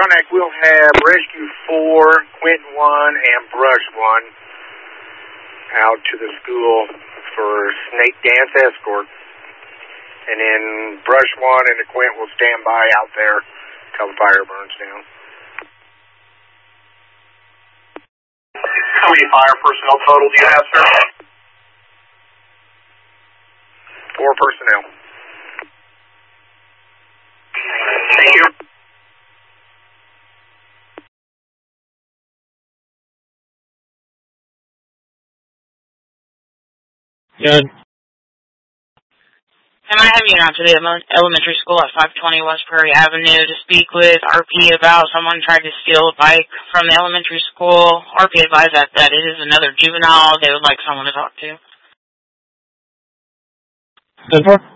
Frontenac will have Rescue 4, Quentin 1, and Brush 1 out to the school for snake dance escort. And then Brush 1 and the Quint will stand by out there till the fire burns down. How many fire personnel total do you have, sir? 4 personnel. Thank you. Good. Can I have you out to the elementary school at 520 West Prairie Avenue to speak with RP about someone tried to steal a bike from the elementary school? RP advised that it is another juvenile they would like someone to talk to. Good.